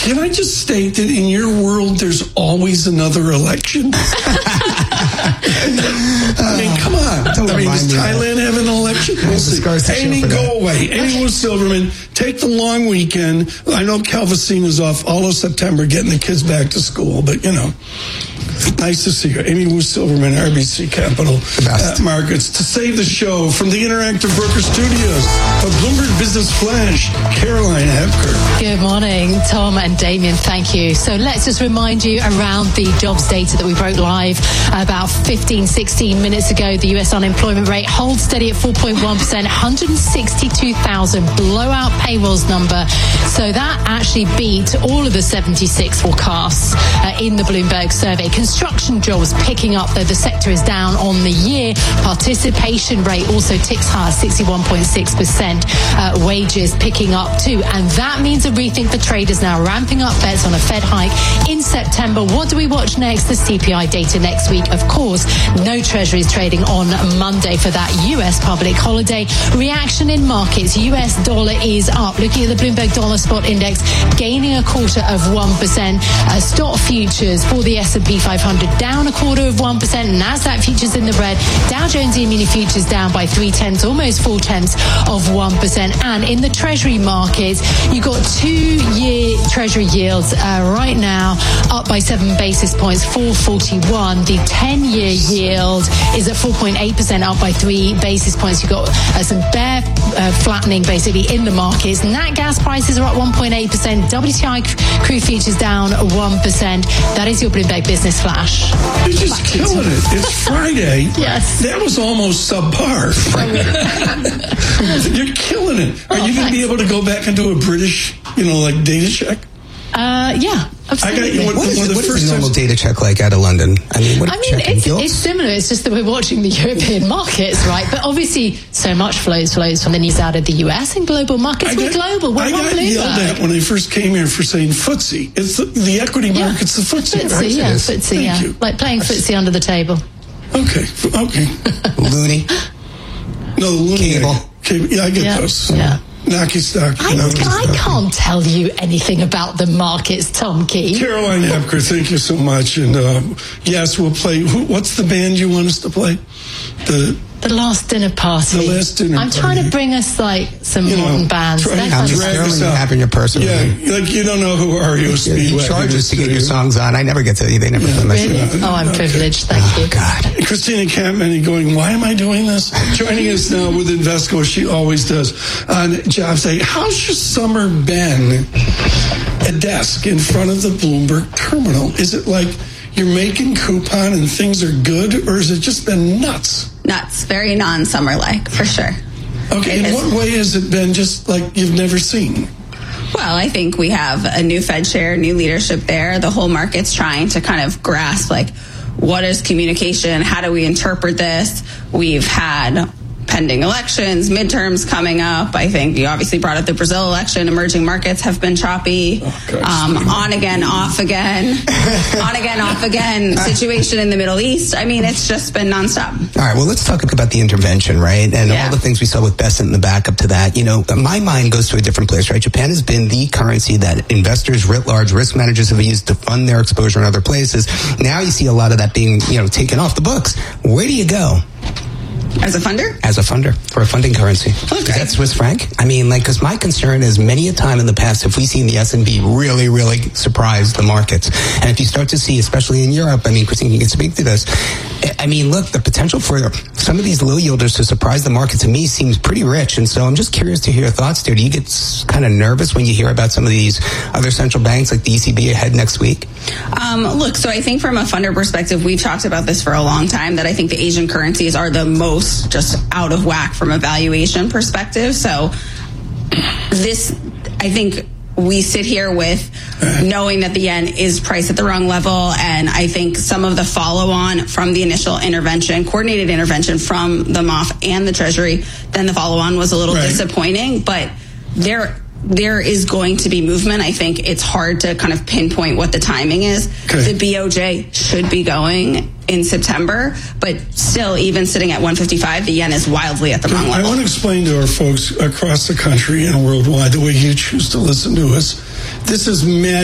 Can I just state that in your world, there's always another election? I mean, come on. Does Thailand have an election? We'll see. Amy, go away. Amy Wu Silverman, take the long weekend. I know Calvacine is off all of September getting the kids back to school, but, nice to see you. Amy Wu Silverman, RBC Capital Markets. To save the show from the Interactive Broker Studios of Bloomberg Business Flash, Caroline Hepker. Good morning, Tom and Damien. Thank you. So let's just remind you around the jobs data that we broke live about 16 minutes ago. The U.S. unemployment rate holds steady at 4.1%, 162,000 blowout payrolls number. So that actually beat all of the 76 forecasts in the Bloomberg survey. Construction jobs picking up, though the sector is down on the year. Participation rate also ticks higher, 61.6%. Wages picking up too. And that means a rethink for traders now ramping up bets on a Fed hike in September. What do we watch next? The CPI data next week. Of course, no treasuries trading on Monday for that U.S. public holiday. Reaction in markets. U.S. dollar is up. Looking at the Bloomberg Dollar Spot Index, gaining 0.25%. Stock futures for the S&P 500 down 0.25%. NASDAQ futures in the red. Dow Jones E-mini futures down by 0.3, almost 0.4%. And in the treasury markets, you've got 2-year treasury yields right now up by 7 basis points, 4.41. The 10-year yield is at 4.8%, up by 3 basis points. You've got some bear flattening basically in the markets. Nat gas prices are up 1.8%. WTI crude futures down 1%. That is your Bloomberg Business Flash. You're just killing it. It's Friday. Yes. That was almost subpar. You're killing it. Are you going to be able to go back and do a British, data check? Yeah, absolutely. What is the normal data check like out of London? It's similar. It's just that we're watching the European markets, right? But obviously, so much flows from the news out of the US and global markets. We're global. We're I got yelled at when I first came here for saying footsie. It's the equity market's the footsie, right? Yeah, footsie, yeah. Like playing footsie under the table. Okay. Looney. No, Looney. Cable. Yeah, I get those. Yeah. Knocky stock. I can't tell you anything about the markets, Tom Key. Caroline Hepker, thank you so much. And yes, we'll play. What's the band you want us to play? The Last Dinner Party. The Last Dinner Party. I'm trying to bring us some modern bands. I'm just Sterling having your person. Yeah, you don't know who REO Speedwagon is. Charges to get your songs on. I never get to. They never play my songs. Oh, I'm privileged. Thank you. God. Christina Campman going, why am I doing this? Joining us now with Invesco, she always does, on Jobs Day. How's your summer been? A desk in front of the Bloomberg terminal. Is it like you're making coupon and things are good, or has it just been nuts? Nuts. Very non-summer-like, for sure. Okay, in what way has it been just like you've never seen? Well, I think we have a new Fed chair, new leadership there. The whole market's trying to kind of grasp, what is communication? How do we interpret this? We've had pending elections, midterms coming up. I think you obviously brought up the Brazil election. Emerging markets have been choppy. On again, off again. On again, off again. Situation in the Middle East. It's just been nonstop. All right, well, let's talk about the intervention, right? And all the things we saw with Bessent in the backup to that. My mind goes to a different place, right? Japan has been the currency that investors writ large, risk managers have used to fund their exposure in other places. Now you see a lot of that being, taken off the books. Where do you go? As a funder? As a funder, for a funding currency. Okay. Is that Swiss franc? Because my concern is many a time in the past, if we see the S&P really, really surprise the markets, and if you start to see, especially in Europe, Christine, you can speak to this, look, the potential for some of these low yielders to surprise the market to me seems pretty rich, and so I'm just curious to hear your thoughts there. Do you get kind of nervous when you hear about some of these other central banks like the ECB ahead next week? Look, so I think from a funder perspective, we've talked about this for a long time, that I think the Asian currencies are the most just out of whack from a valuation perspective. So I think we sit here with knowing that the yen is priced at the wrong level, and I think some of the follow-on from the initial intervention, coordinated intervention from the MOF and the Treasury, then the follow-on was a little disappointing, but there is going to be movement. I think it's hard to kind of pinpoint what the timing is. Okay. The BOJ should be going in September, but still, even sitting at 155, the yen is wildly at the wrong level. I want to explain to our folks across the country and worldwide, the way you choose to listen to us. This is